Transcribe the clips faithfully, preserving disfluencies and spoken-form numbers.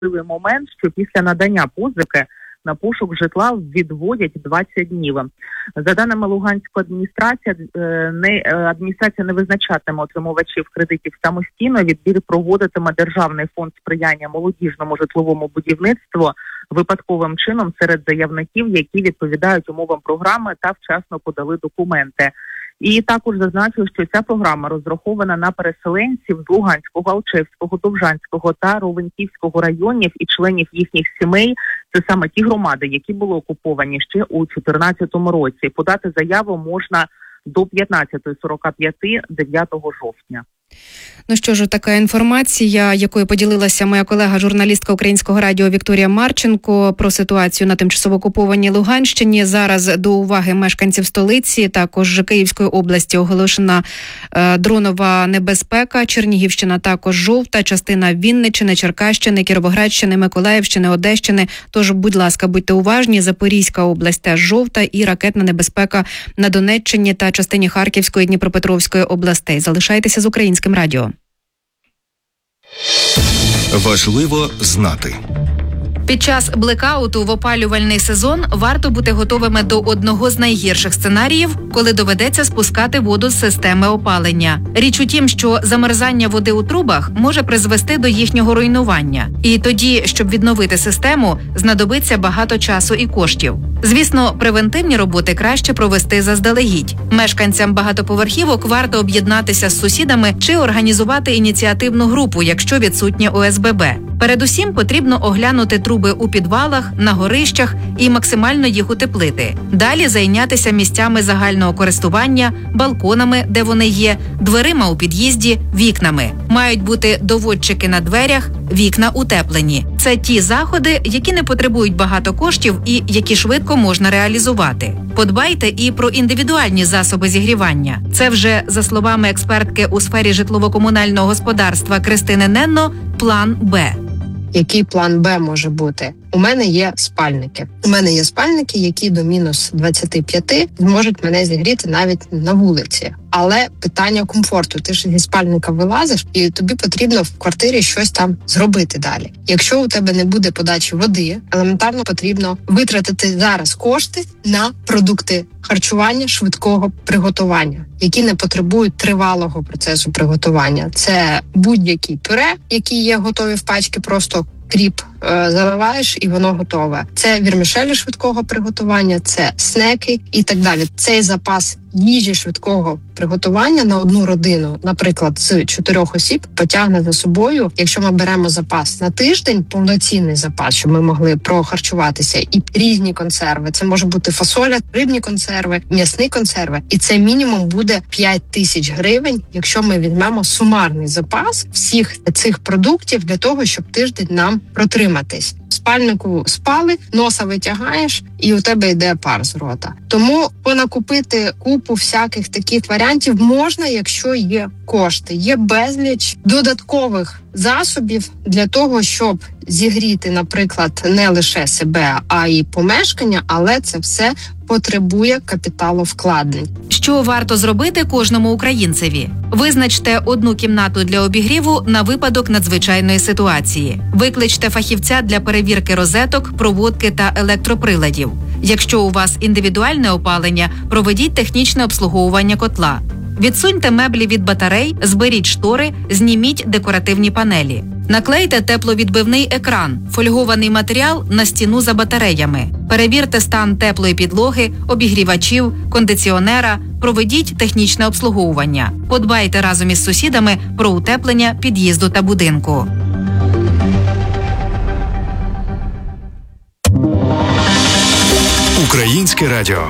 момент, що після надання позики на пошук житла відводять двадцять днів. За даними Луганської адміністрації, не, адміністрація не визначатиме отримувачів кредитів самостійно. Відбір проводитиме Державний фонд сприяння молодіжному житловому будівництву випадковим чином серед заявників, які відповідають умовам програми та вчасно подали документи. І також зазначив, що ця програма розрахована на переселенців з Луганського, Алчевського, Довжанського та Ровенківського районів і членів їхніх сімей. Це саме ті громади, які були окуповані ще у дві тисячі чотирнадцятому році. Подати заяву можна до п'ятнадцятої сорок п'ять дев'ятого жовтня. Ну що ж, така інформація, якою поділилася моя колега, журналістка Українського радіо Вікторія Марченко про ситуацію на тимчасово окупованій Луганщині. Зараз до уваги мешканців столиці, також Київської області оголошена е, дронова небезпека, Чернігівщина також жовта, частина Вінниччини, Черкащини, Кіровоградщини, Миколаївщини, Одещини. Тож, будь ласка, будьте уважні, Запорізька область теж жовта і ракетна небезпека на Донеччині та частині Харківської і Дніпропетровської областей. Залишайтеся з Українським радіо. Важливо знати. Під час блекауту в опалювальний сезон варто бути готовими до одного з найгірших сценаріїв, коли доведеться спускати воду з системи опалення. Річ у тім, що замерзання води у трубах може призвести до їхнього руйнування. І тоді, щоб відновити систему, знадобиться багато часу і коштів. Звісно, превентивні роботи краще провести заздалегідь. Мешканцям багатоповерхівок варто об'єднатися з сусідами чи організувати ініціативну групу, якщо відсутнє О С Б Б. Передусім потрібно оглянути труби у підвалах, на горищах і максимально їх утеплити. Далі зайнятися місцями загального користування, балконами, де вони є, дверима у під'їзді, вікнами. Мають бути доводчики на дверях, вікна утеплені. Це ті заходи, які не потребують багато коштів і які швидко можна реалізувати. Подбайте і про індивідуальні засоби зігрівання. Це вже, за словами експертки у сфері житлово-комунального господарства Кристини Ненно, план Б. Який план Б може бути? У мене є спальники. У мене є спальники, які до мінус двадцять п'ять зможуть мене зігріти навіть на вулиці. Але питання комфорту. Ти ж зі спальника вилазиш, і тобі потрібно в квартирі щось там зробити далі. Якщо у тебе не буде подачі води, елементарно потрібно витратити зараз кошти на продукти харчування швидкого приготування, які не потребують тривалого процесу приготування. Це будь-які пюре, які є готові в пачки, просто кріп е, заливаєш і воно готове. Це вірмішелі швидкого приготування, це снеки і так далі. Цей запас їжі швидкого приготування на одну родину, наприклад, з чотирьох осіб, потягне за собою, якщо ми беремо запас на тиждень, повноцінний запас, щоб ми могли прохарчуватися, і різні консерви. Це може бути фасоля, рибні консерви, м'ясні консерви. І це мінімум буде п'ять тисяч гривень, якщо ми візьмемо сумарний запас всіх цих продуктів для того, щоб тиждень нам протриматись. В спальнику спали, носа витягаєш, і у тебе йде пар з рота. Тому понакупити купу всяких таких варіантів можна, якщо є кошти. Є безліч додаткових засобів для того, щоб зігріти, наприклад, не лише себе, а й помешкання, але це все потребує капіталовкладень. Що варто зробити кожному українцеві? Визначте одну кімнату для обігріву на випадок надзвичайної ситуації. Викличте фахівця для перевірки розеток, проводки та електроприладів. Якщо у вас індивідуальне опалення, проведіть технічне обслуговування котла. Відсуньте меблі від батарей, зберіть штори, зніміть декоративні панелі. Наклейте тепловідбивний екран, фольгований матеріал на стіну за батареями. Перевірте стан теплої підлоги, обігрівачів, кондиціонера, проведіть технічне обслуговування. Подбайте разом із сусідами про утеплення під'їзду та будинку. Українське радіо.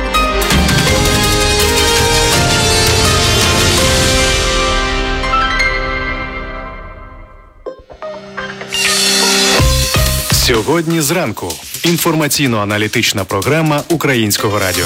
Сьогодні зранку. Інформаційно-аналітична програма Українського радіо.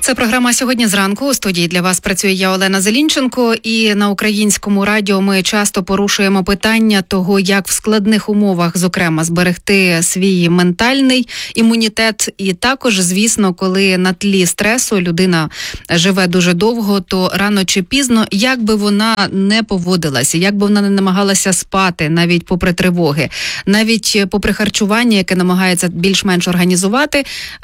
Це програма «Сьогодні зранку». У студії для вас працює я, Олена Зелінченко. І на Українському радіо ми часто порушуємо питання того, як в складних умовах, зокрема, зберегти свій ментальний імунітет. І також, звісно, коли на тлі стресу людина живе дуже довго, то рано чи пізно, як би вона не поводилася, як би вона не намагалася спати, навіть попри тривоги, навіть попри харчування, яке намагається більш-менш організувати,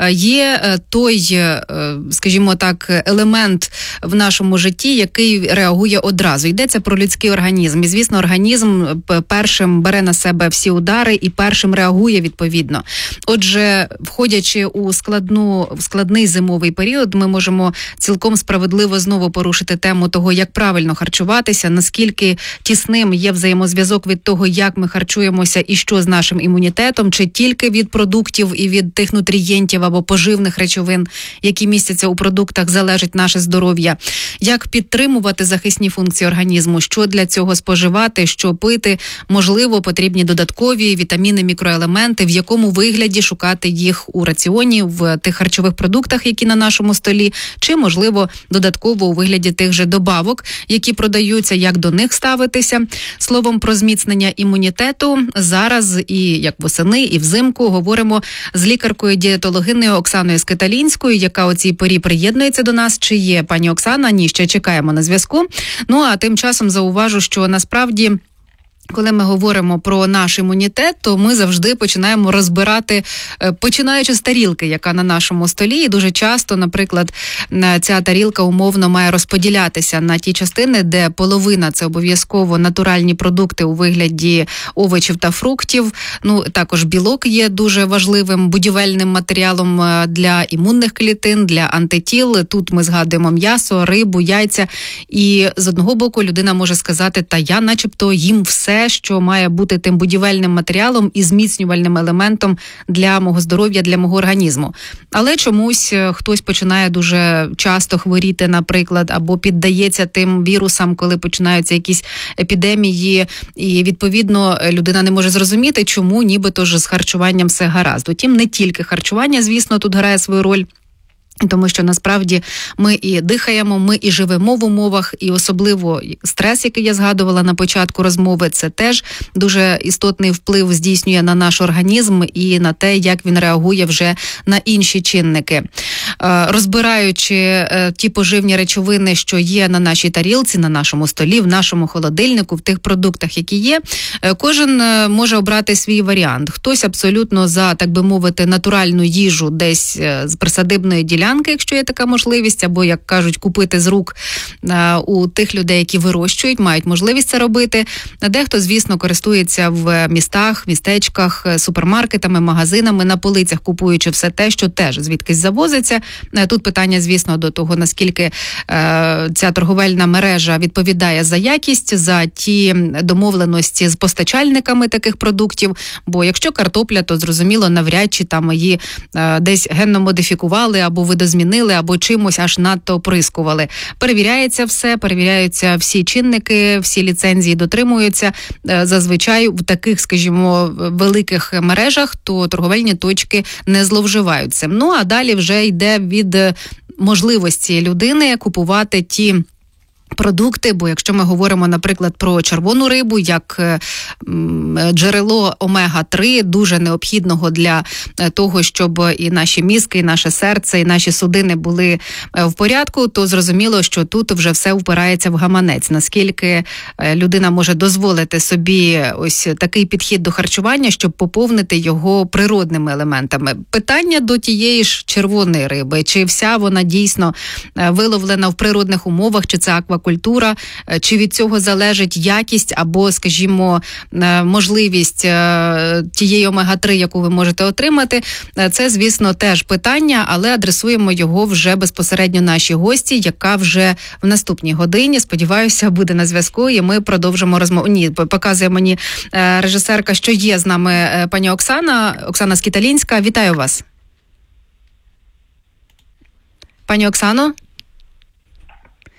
є той, скажімо так, елемент в нашому житті, який реагує одразу. Йдеться про людський організм. І, звісно, організм першим бере на себе всі удари і першим реагує відповідно. Отже, входячи у складну, в складний зимовий період, ми можемо цілком справедливо знову порушити тему того, як правильно харчуватися, наскільки тісним є взаємозв'язок від того, як ми харчуємося і що з нашим імунітетом, чи тільки від продуктів і від тих нутрієнтів або поживних речовин, які містяться у продуктах, залежить наше здоров'я. Як підтримувати захисні функції організму, що для цього споживати, що пити, можливо, потрібні додаткові вітаміни, мікроелементи, в якому вигляді шукати їх у раціоні, в тих харчових продуктах, які на нашому столі, чи, можливо, додатково у вигляді тих же добавок, які продаються, як до них ставитися. Словом, про зміцнення імунітету зараз і як восени, і взимку говоримо з лікаркою-дієтологинею Оксаною Скиталінською, яка у цій порі приєднується до нас. Чи є пані Оксана? Ні, ще чекаємо на зв'язку. Ну, а тим часом зауважу, що насправді, коли ми говоримо про наш імунітет, то ми завжди починаємо розбирати, починаючи з тарілки, яка на нашому столі. І дуже часто, наприклад, ця тарілка умовно має розподілятися на ті частини, де половина – це обов'язково натуральні продукти у вигляді овочів та фруктів. Ну, також білок є дуже важливим будівельним матеріалом для імунних клітин, для антитіл. Тут ми згадуємо м'ясо, рибу, яйця. І з одного боку людина може сказати, та я начебто їм все, що має бути тим будівельним матеріалом і зміцнювальним елементом для мого здоров'я, для мого організму. Але чомусь хтось починає дуже часто хворіти, наприклад, або піддається тим вірусам, коли починаються якісь епідемії, і, відповідно, людина не може зрозуміти, чому нібито ж з харчуванням все гаразд. Утім, не тільки харчування, звісно, тут грає свою роль. Тому що насправді ми і дихаємо, ми і живемо в умовах, і особливо стрес, який я згадувала на початку розмови, це теж дуже істотний вплив здійснює на наш організм і на те, як він реагує вже на інші чинники. Розбираючи ті поживні речовини, що є на нашій тарілці, на нашому столі, в нашому холодильнику, в тих продуктах, які є, кожен може обрати свій варіант. Хтось абсолютно за, так би мовити, натуральну їжу десь з присадибної ділянки, якщо є така можливість, або, як кажуть, купити з рук у тих людей, які вирощують, мають можливість це робити. Дехто, звісно, користується в містах, містечках, супермаркетами, магазинами, на полицях купуючи все те, що теж звідкись завозиться. Тут питання, звісно, до того, наскільки ця торговельна мережа відповідає за якість, за ті домовленості з постачальниками таких продуктів, бо якщо картопля, то, зрозуміло, навряд чи там її десь генно модифікували, або видозмінили, або чимось аж надто оприскували. Перевіряється все, перевіряються всі чинники, всі ліцензії дотримуються. Зазвичай в таких, скажімо, великих мережах, то торговельні точки не зловживають цим. Ну, а далі вже йде від можливості людини купувати ті продукти, бо якщо ми говоримо, наприклад, про червону рибу, як джерело омега три, дуже необхідного для того, щоб і наші мізки, і наше серце, і наші судини були в порядку, то зрозуміло, що тут вже все впирається в гаманець. Наскільки людина може дозволити собі ось такий підхід до харчування, щоб поповнити його природними елементами. Питання до тієї ж червоної риби. Чи вся вона дійсно виловлена в природних умовах, чи це аквакультура? Культура, чи від цього залежить якість або, скажімо, можливість тієї омега три, яку ви можете отримати, це, звісно, теж питання, але адресуємо його вже безпосередньо нашій гості, яка вже в наступній годині, сподіваюся, буде на зв'язку, і ми продовжимо розмову. Ні, показує мені режисерка, що є з нами пані Оксана, Оксана Скиталінська. Вітаю вас. Пані Оксано?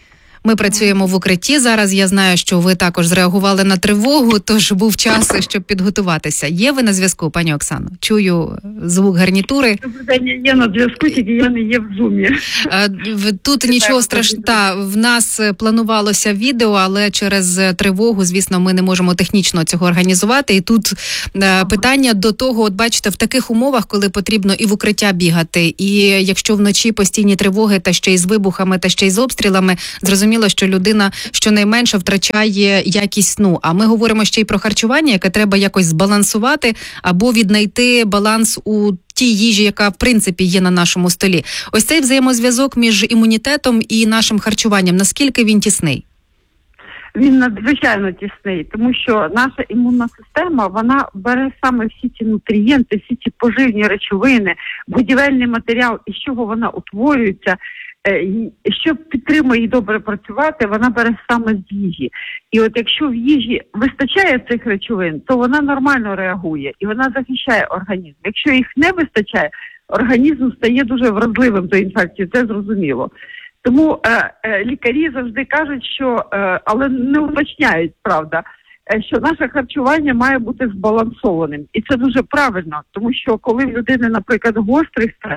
Ми працюємо в укритті. Зараз я знаю, що ви також зреагували на тривогу, тож був час, щоб підготуватися. Є ви на зв'язку, пані Оксано? Чую звук гарнітури. Добрий день, я на зв'язку, тільки я не є в зумі. Тут нічого страшного. В нас планувалося відео, але через тривогу, звісно, ми не можемо технічно цього організувати. І тут ага. питання до того, от бачите, в таких умовах, коли потрібно і в укриття бігати, і якщо вночі постійні тривоги, та ще й з вибухами, та ще й з обстрілами, зрозуміло, що людина щонайменше втрачає якість сну. А ми говоримо ще й про харчування, яке треба якось збалансувати або віднайти баланс у тій їжі, яка, в принципі, є на нашому столі. Ось цей взаємозв'язок між імунітетом і нашим харчуванням, наскільки він тісний? Він надзвичайно тісний, тому що наша імунна система, вона бере саме всі ці нутрієнти, всі ці поживні речовини, будівельний матеріал, із чого вона утворюється, що підтримує її добре працювати, вона бере саме з їжі. І от якщо в їжі вистачає цих речовин, то вона нормально реагує і вона захищає організм. Якщо їх не вистачає, організм стає дуже вразливим до інфекції, це зрозуміло. Тому е, е, лікарі завжди кажуть, що, е, але не уточняють, правда, е, що наше харчування має бути збалансованим. І це дуже правильно, тому що коли в людини, наприклад, гострий стрес,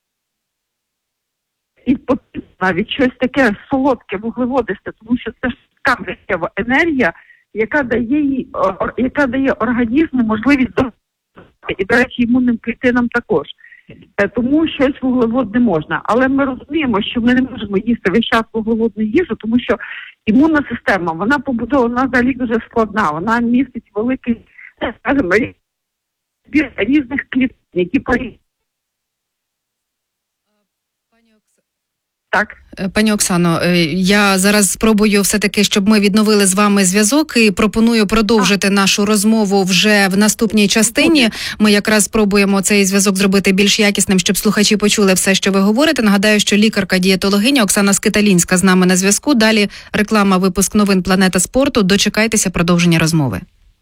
і потрібно навіть щось таке солодке, вуглеводисте, тому що це ж така життєва енергія, яка дає їй, ор, яка дає організму можливість достати, і, до речі, імунним клітинам також. Тому щось вуглеводне можна. Але ми розуміємо, що ми не можемо їсти весь час вуглеводну їжу, тому що імунна система, вона побудована взагалі дуже складна. Вона містить великий, скажімо, збір різних клітин, які порізні. Так. Пані Оксано, я зараз спробую все-таки, щоб ми відновили з вами зв'язок, і пропоную продовжити нашу розмову вже в наступній частині. Ми якраз спробуємо цей зв'язок зробити більш якісним, щоб слухачі почули все, що ви говорите. Нагадаю, що лікарка-дієтологиня Оксана Скиталінська з нами на зв'язку. Далі реклама, випуск новин «Планета спорту». Дочекайтеся продовження розмови.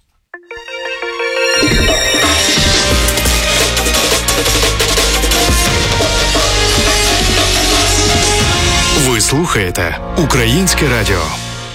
Ви слухаєте Українське радіо.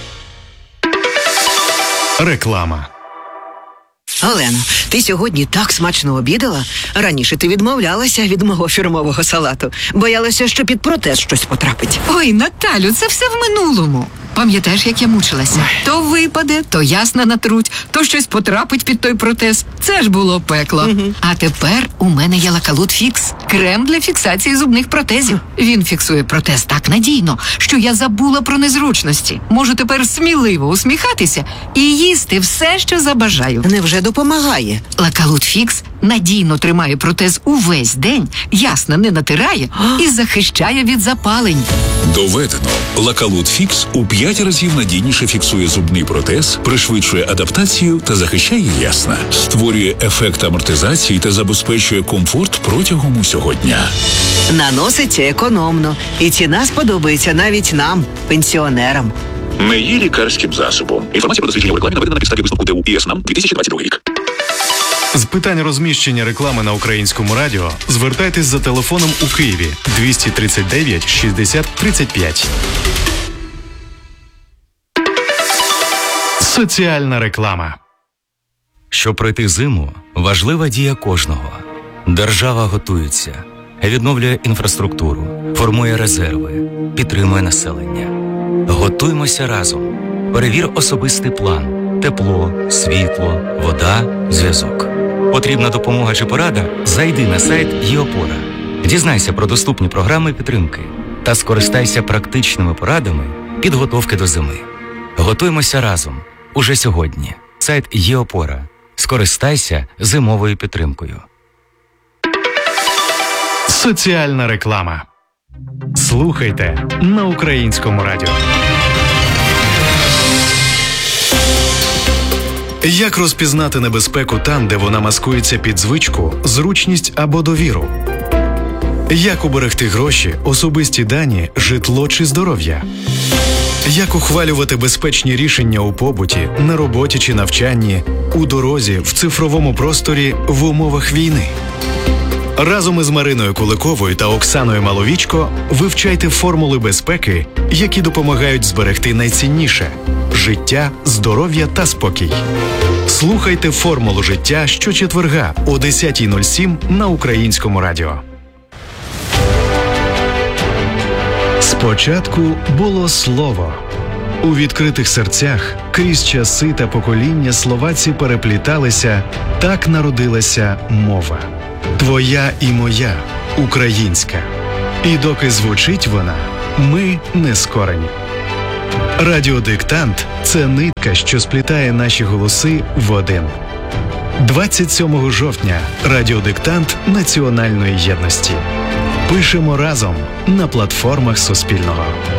Реклама. Олено, ти сьогодні так смачно обідала. Раніше ти відмовлялася від мого фірмового салату. Боялася, що під протез щось потрапить. Ой, Наталю, це все в минулому. Пам'ятаєш, як я мучилася? То випаде, то ясна натруть, то щось потрапить під той протез. Це ж було пекло. Угу. А тепер у мене є Лакалут Фікс. Крем для фіксації зубних протезів. Він фіксує протез так надійно, що я забула про незручності. Можу тепер сміливо усміхатися і їсти все, що забажаю. Невже допомагає? Лакалут Фікс надійно тримає протез увесь день, ясно не натирає і захищає від запалень. Доведено. Лакалут Фікс у п'ять разів надійніше фіксує зубний протез, пришвидшує адаптацію та захищає ясна. Створює ефект амортизації та забезпечує комфорт протягом усього дня. Наноситься економно. І ціна сподобається навіть нам, пенсіонерам. Не є лікарським засобом. Інформація про дослідження у рекламі наведена на підставі висновку ТУ ІСНАМ дві тисячі двадцять другий рік. З питань розміщення реклами на Українському радіо звертайтесь за телефоном у Києві двісті тридцять дев'ять шістдесят тридцять п'ять. Соціальна реклама. Щоб пройти зиму, важлива дія кожного. Держава готується, відновлює інфраструктуру, формує резерви, підтримує населення. Готуймося разом. Перевір особистий план. Тепло, світло, вода, зв'язок. Потрібна допомога чи порада? Зайди на сайт ЄОПОРА. Дізнайся про доступні програми підтримки та скористайся практичними порадами підготовки до зими. Готуймося разом. Уже сьогодні. Сайт ЄОПОРА. Скористайся зимовою підтримкою. Соціальна реклама. Слухайте на Українському радіо. Як розпізнати небезпеку там, де вона маскується під звичку, зручність або довіру? Як уберегти гроші, особисті дані, житло чи здоров'я? Як ухвалювати безпечні рішення у побуті, на роботі чи навчанні, у дорозі, в цифровому просторі, в умовах війни? Разом із Мариною Куликовою та Оксаною Маловічко вивчайте формули безпеки, які допомагають зберегти найцінніше – життя, здоров'я та спокій. Слухайте «Формулу життя» щочетверга о десята нуль сім на Українському радіо. Спочатку було слово. У відкритих серцях крізь часи та покоління словаці перепліталися, так народилася мова. Твоя і моя, українська. І доки звучить вона, ми не скорені. Радіодиктант – це нитка, що сплітає наші голоси в один. двадцять сьомого жовтня – радіодиктант національної єдності. Пишемо разом на платформах Суспільного.